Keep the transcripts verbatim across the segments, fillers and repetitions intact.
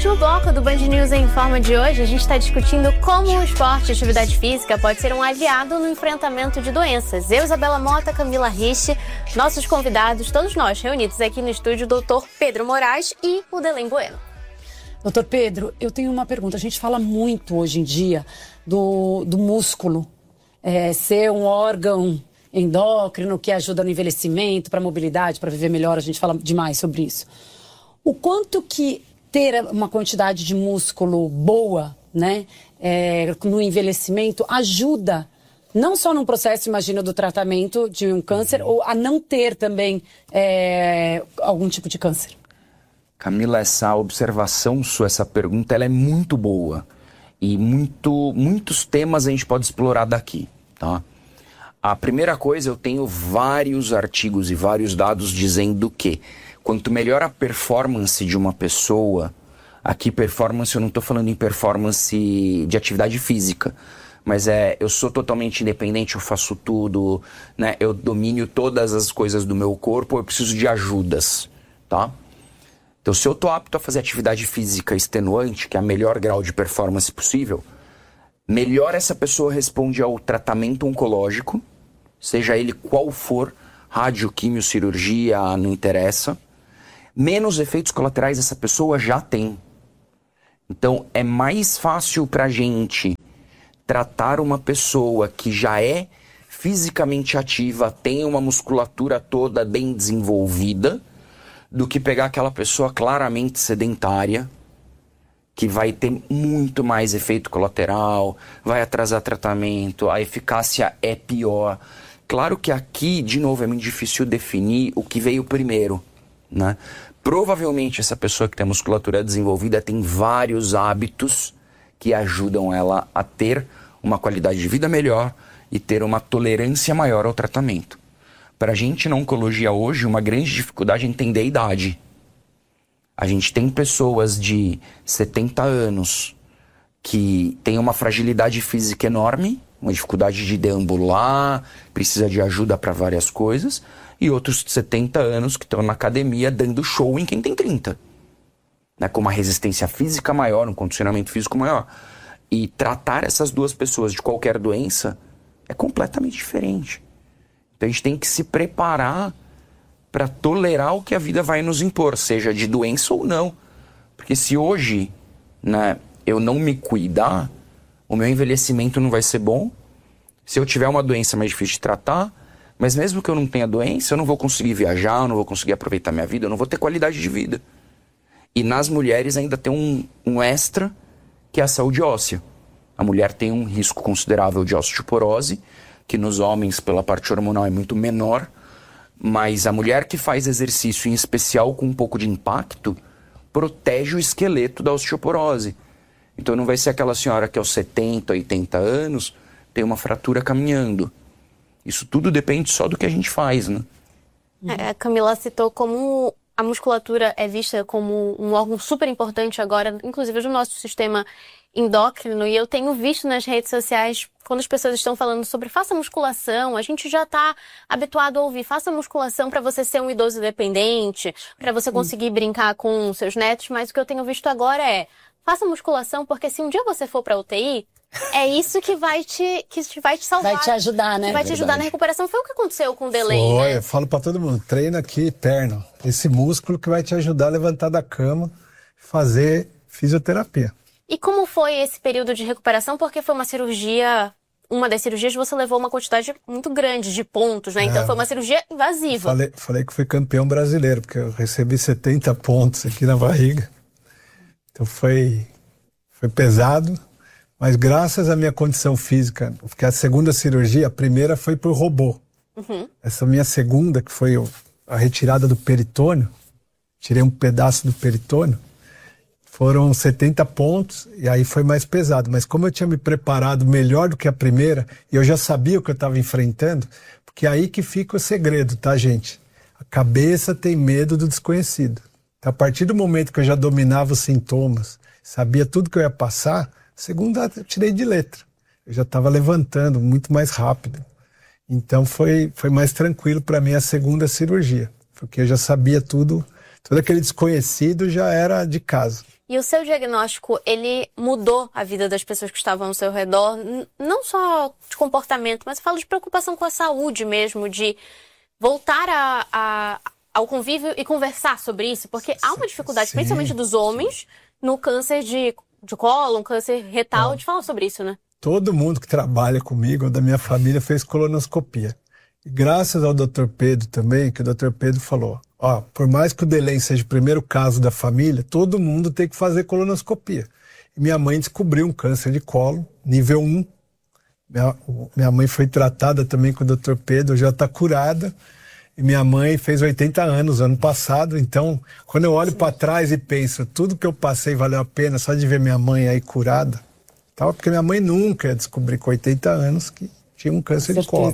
último bloco do Band News em Informa de hoje, a gente está discutindo como o esporte e atividade física pode ser um aliado no enfrentamento de doenças. Eu, Isabela Mota, Camila Rich, nossos convidados, todos nós reunidos aqui no estúdio, o doutor Pedro Moraes e o Delém Bueno. Doutor Pedro, eu tenho uma pergunta. A gente fala muito hoje em dia do, do músculo é, ser um órgão endócrino que ajuda no envelhecimento, para mobilidade, para viver melhor. A gente fala demais sobre isso. O quanto que ter uma quantidade de músculo boa, né, é, no envelhecimento ajuda, não só no processo, imagina, do tratamento de um câncer, ou a não ter também é, algum tipo de câncer? Camila, essa observação sua, essa pergunta, ela é muito boa. E muito, muitos temas a gente pode explorar daqui, tá? A primeira coisa, eu tenho vários artigos e vários dados dizendo que quanto melhor a performance de uma pessoa, aqui performance eu não estou falando em performance de atividade física, mas é, eu sou totalmente independente, eu faço tudo, né? Eu domino todas as coisas do meu corpo, eu preciso de ajudas, tá? Então, se eu estou apto a fazer atividade física extenuante, que é o melhor grau de performance possível, melhor essa pessoa responde ao tratamento oncológico, seja ele qual for, rádio, quimio, cirurgia, não interessa, menos efeitos colaterais essa pessoa já tem. Então, é mais fácil para a gente tratar uma pessoa que já é fisicamente ativa, tem uma musculatura toda bem desenvolvida, do que pegar aquela pessoa claramente sedentária, que vai ter muito mais efeito colateral, vai atrasar tratamento, a eficácia é pior. Claro que aqui, de novo, é muito difícil definir o que veio primeiro, né? Provavelmente essa pessoa que tem a musculatura desenvolvida tem vários hábitos que ajudam ela a ter uma qualidade de vida melhor e ter uma tolerância maior ao tratamento. Para a gente na oncologia hoje, uma grande dificuldade é entender a idade. A gente tem pessoas de setenta anos que têm uma fragilidade física enorme, uma dificuldade de deambular, precisa de ajuda para várias coisas, e outros de setenta anos que estão na academia dando show em quem tem trinta. Né, com uma resistência física maior, um condicionamento físico maior. E tratar essas duas pessoas de qualquer doença é completamente diferente. Então a gente tem que se preparar para tolerar o que a vida vai nos impor, seja de doença ou não. Porque se hoje, né, eu não me cuidar, o meu envelhecimento não vai ser bom. Se eu tiver uma doença mais difícil de tratar, mas mesmo que eu não tenha doença, eu não vou conseguir viajar, eu não vou conseguir aproveitar minha vida, eu não vou ter qualidade de vida. E nas mulheres ainda tem um, um extra, que é a saúde óssea. A mulher tem um risco considerável de osteoporose, que nos homens, pela parte hormonal, é muito menor, mas a mulher que faz exercício, em especial com um pouco de impacto, protege o esqueleto da osteoporose. Então não vai ser aquela senhora que aos setenta, oitenta anos tem uma fratura caminhando. Isso tudo depende só do que a gente faz, né? É, a Camila citou como a musculatura é vista como um órgão super importante agora, inclusive do nosso sistema endócrino, e eu tenho visto nas redes sociais, quando as pessoas estão falando sobre faça musculação, a gente já está habituado a ouvir, faça musculação para você ser um idoso dependente, para você conseguir brincar com seus netos, mas o que eu tenho visto agora é, faça musculação porque se um dia você for para U T I, é isso que vai te, que vai te salvar. Vai te ajudar, né? Vai te ajudar na recuperação. Foi o que aconteceu com o Delém, Foi, né? eu falo pra todo mundo, treina aqui perna. Esse músculo que vai te ajudar a levantar da cama, fazer fisioterapia. E como foi esse período de recuperação? Porque foi uma cirurgia, uma das cirurgias você levou uma quantidade muito grande de pontos, né? Então É, foi uma cirurgia invasiva. Falei, falei que fui campeão brasileiro, porque eu recebi setenta pontos aqui na barriga. Então foi, foi pesado. Mas graças à minha condição física, porque a segunda cirurgia, a primeira foi por robô. Uhum. Essa minha segunda, que foi a retirada do peritônio, tirei um pedaço do peritônio, foram setenta pontos, e aí foi mais pesado. Mas como eu tinha me preparado melhor do que a primeira, e eu já sabia o que eu estava enfrentando, porque é aí que fica o segredo, tá, gente? A cabeça tem medo do desconhecido. Então, a partir do momento que eu já dominava os sintomas, sabia tudo que eu ia passar, segunda eu tirei de letra. Eu já estava levantando muito mais rápido. Então foi, foi mais tranquilo para mim a segunda cirurgia. Porque eu já sabia tudo, todo aquele desconhecido já era de casa. E o seu diagnóstico, ele mudou a vida das pessoas que estavam ao seu redor, n- não só de comportamento, mas eu falo de preocupação com a saúde mesmo, de voltar a, a- ao convívio e conversar sobre isso, porque há uma dificuldade, Sim, principalmente dos homens, no câncer de, de cólon, câncer retal, de falar sobre isso, né? Todo mundo que trabalha comigo, ou da minha família, fez colonoscopia. E graças ao doutor Pedro também, que o doutor Pedro falou, ó, por mais que o Delém seja o primeiro caso da família, todo mundo tem que fazer colonoscopia. E minha mãe descobriu um câncer de colo, nível um. Minha, minha mãe foi tratada também com o doutor Pedro, já está curada. E minha mãe fez oitenta anos ano passado, então quando eu olho para trás e penso, tudo que eu passei valeu a pena só de ver minha mãe aí curada, tal, porque minha mãe nunca ia descobrir com oitenta anos que tinha um câncer de colo.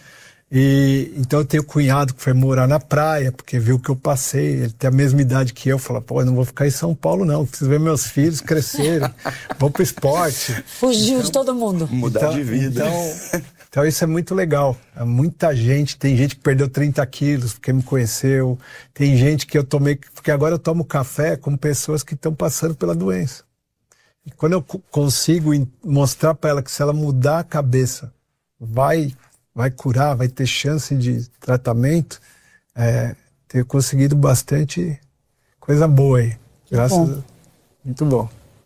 E então eu tenho um cunhado que foi morar na praia, porque viu o que eu passei, ele tem a mesma idade que eu, fala, pô, eu não vou ficar em São Paulo não, preciso ver meus filhos crescerem, vou pro esporte. Fugiu então, de todo mundo. Mudar então, de vida. Então, então isso é muito legal. É muita gente, tem gente que perdeu trinta quilos porque me conheceu, tem gente que eu tomei, porque agora eu tomo café com pessoas que estão passando pela doença. E quando eu consigo mostrar para ela que se ela mudar a cabeça, vai... vai curar, vai ter chance de tratamento, é, ter conseguido bastante coisa boa aí. Graças a Deus. Muito bom.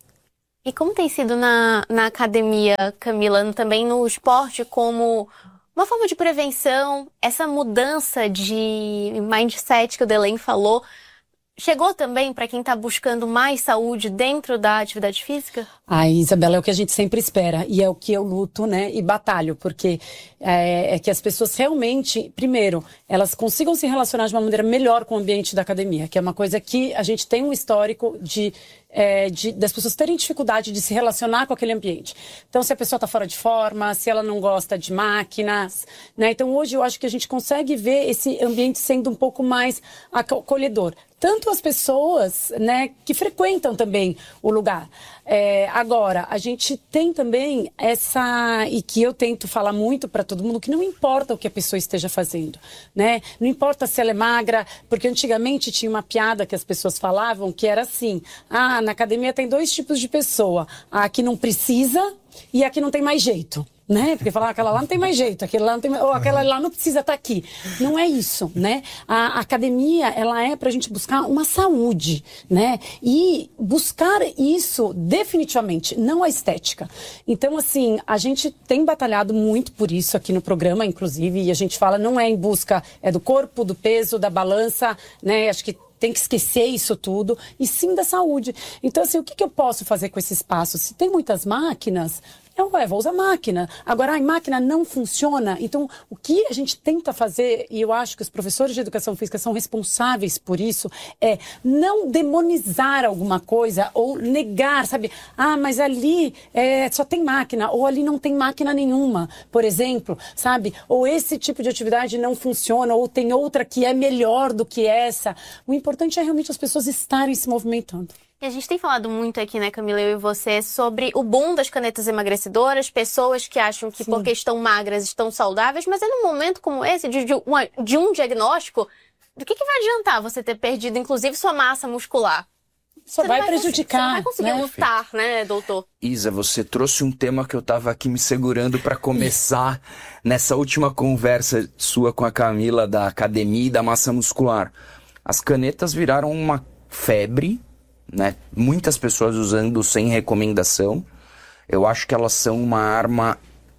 E como tem sido na, na academia, Camila, também no esporte, como uma forma de prevenção, essa mudança de mindset que o Delém falou, chegou também para quem está buscando mais saúde dentro da atividade física? Ah, Isabela, é o que a gente sempre espera e é o que eu luto, né, e batalho, porque é, é que as pessoas realmente, primeiro, elas consigam se relacionar de uma maneira melhor com o ambiente da academia, que é uma coisa que a gente tem um histórico de, é, de das pessoas terem dificuldade de se relacionar com aquele ambiente. Então, se a pessoa está fora de forma, se ela não gosta de máquinas, né, então hoje eu acho que a gente consegue ver esse ambiente sendo um pouco mais acolhedor. Tanto as pessoas, né, que frequentam também o lugar. É, agora, a gente tem também essa, e que eu tento falar muito para todo mundo, que não importa o que a pessoa esteja fazendo, né? Não importa se ela é magra, porque antigamente tinha uma piada que as pessoas falavam que era assim, ah, na academia tem dois tipos de pessoa, a que não precisa e a que não tem mais jeito. Né? Porque falar, aquela lá não tem mais jeito, aquele lá não tem mais, ou aquela lá não precisa estar aqui. Não é isso, né? A academia, ela é pra gente buscar uma saúde, né? E buscar isso definitivamente, não a estética. Então, assim, a gente tem batalhado muito por isso aqui no programa, inclusive, e a gente fala, não é em busca, é do corpo, do peso, da balança, né? Acho que tem que esquecer isso tudo, e sim da saúde. Então, assim, o que, que eu posso fazer com esse espaço? Se tem muitas máquinas, eu ué, vou usar máquina. Agora, a máquina não funciona. Então, o que a gente tenta fazer, e eu acho que os professores de educação física são responsáveis por isso, é não demonizar alguma coisa ou negar, sabe? Ah, mas ali é, só tem máquina, ou ali não tem máquina nenhuma, por exemplo, sabe? Ou esse tipo de atividade não funciona, ou tem outra que é melhor do que essa. O importante é realmente as pessoas estarem se movimentando. E a gente tem falado muito aqui, né, Camila, eu e você, sobre o boom das canetas emagrecedoras, pessoas que acham que Sim. porque estão magras estão saudáveis, mas é num momento como esse, de, de, uma, de um diagnóstico, do que, que vai adiantar você ter perdido, inclusive, sua massa muscular? Só vai, vai prejudicar. Você não vai conseguir né? lutar, né, doutor? Isa, você trouxe um tema que eu estava aqui me segurando para começar nessa última conversa sua com a Camila da academia e da massa muscular. As canetas viraram uma febre, né? Muitas pessoas usando sem recomendação. Eu acho que elas são uma arma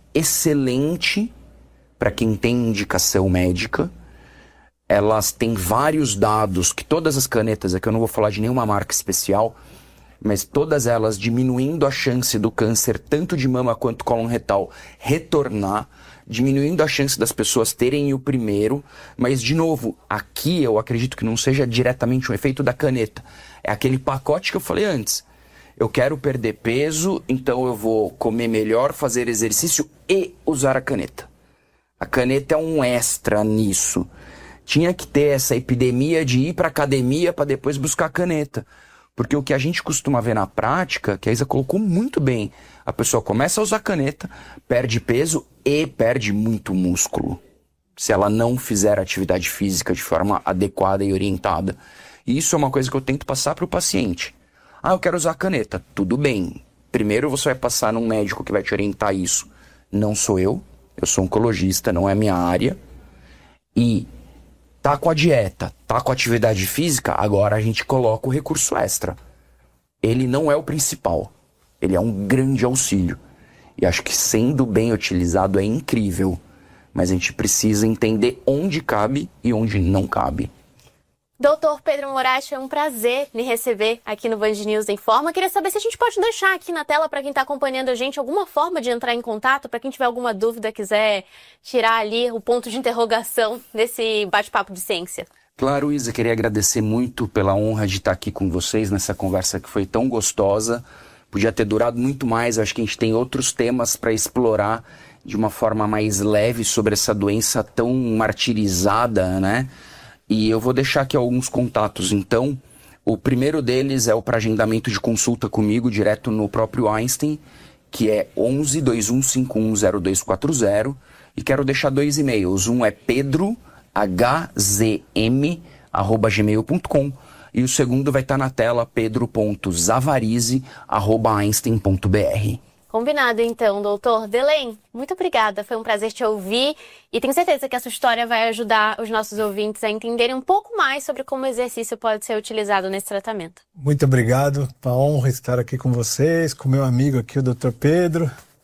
excelente para quem tem indicação médica. Elas têm vários dados, que todas as canetas, aqui eu não vou falar de nenhuma marca especial, mas todas elas diminuindo a chance do câncer, tanto de mama quanto cólon retal, retornar, diminuindo a chance das pessoas terem o primeiro, mas de novo, aqui eu acredito que não seja diretamente um efeito da caneta. É aquele pacote que eu falei antes. Eu quero perder peso, então eu vou comer melhor, fazer exercício e usar a caneta. A caneta é um extra nisso. Tinha que ter essa epidemia de ir para academia para depois buscar a caneta. Porque o que a gente costuma ver na prática, que a Isa colocou muito bem, a pessoa começa a usar a caneta, perde peso e perde muito músculo. Se ela não fizer atividade física de forma adequada e orientada. E isso é uma coisa que eu tento passar para o paciente. Ah, eu quero usar caneta. Tudo bem. Primeiro você vai passar num médico que vai te orientar isso. Não sou eu. Eu sou oncologista, não é minha área. E tá com a dieta, tá com a atividade física, agora a gente coloca o recurso extra. Ele não é o principal. Ele é um grande auxílio. E acho que sendo bem utilizado é incrível. Mas a gente precisa entender onde cabe e onde não cabe. Doutor Pedro Moraes, foi um prazer lhe receber aqui no Band News Informa. Queria saber se a gente pode deixar aqui na tela para quem está acompanhando a gente alguma forma de entrar em contato, para quem tiver alguma dúvida, quiser tirar ali o ponto de interrogação desse bate-papo de ciência. Claro, Isa, queria agradecer muito pela honra de estar aqui com vocês nessa conversa que foi tão gostosa. Podia ter durado muito mais, eu acho que a gente tem outros temas para explorar de uma forma mais leve sobre essa doença tão martirizada, né? E eu vou deixar aqui alguns contatos, então. O primeiro deles é o para agendamento de consulta comigo, direto no próprio Einstein, que é onze, dois um cinco um, zero dois quatro zero. E quero deixar dois e-mails. Um é pedro h z m arroba gmail ponto com e o segundo vai estar na tela, pedro ponto zavarize arroba einstein ponto b r. Combinado, então, doutor. Delém, muito obrigada. Foi um prazer te ouvir e tenho certeza que a sua história vai ajudar os nossos ouvintes a entenderem um pouco mais sobre como o exercício pode ser utilizado nesse tratamento. Muito obrigado. Uma honra estar aqui com vocês, com meu amigo aqui, o doutor Pedro.